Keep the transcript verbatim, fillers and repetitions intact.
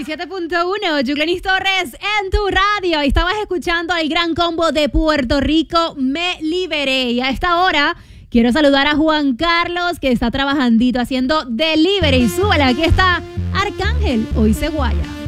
veintisiete punto uno, Yuclenis Torres en tu radio. Estabas escuchando el gran combo de Puerto Rico, Me Liberé. Y a esta hora quiero saludar a Juan Carlos, que está trabajandito haciendo delivery. Súbale, aquí está Arcángel, hoy se guaya.